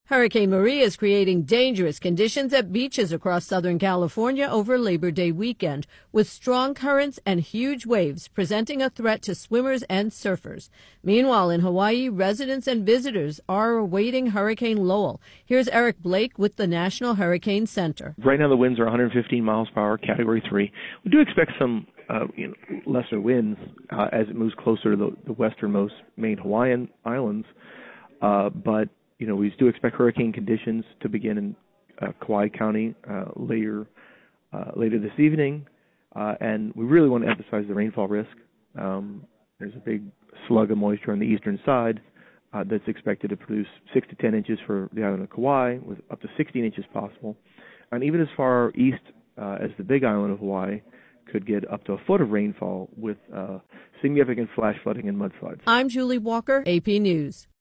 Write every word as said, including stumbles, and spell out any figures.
Hurricane Maria is creating dangerous conditions at beaches across Southern California over Labor Day weekend, with strong currents and huge waves presenting a threat to swimmers and surfers. Meanwhile, in Hawaii, residents and visitors are awaiting Hurricane Lowell. Here's Eric Blake with the National Hurricane Center. Right now the winds are one hundred fifteen miles per hour, Category three. We do expect some uh, you know, lesser winds uh, as it moves closer to the, the westernmost main Hawaiian islands, uh, but You know, we do expect hurricane conditions to begin in uh, Kauai County uh, later uh, later this evening, uh, and we really want to emphasize the rainfall risk. Um, there's a big slug of moisture on the eastern side uh, that's expected to produce six to ten inches for the island of Kauai, with up to sixteen inches possible, and even as far east uh, as the Big Island of Hawaii could get up to a foot of rainfall with uh, significant flash flooding and mudfloods. I'm Julie Walker, A P News.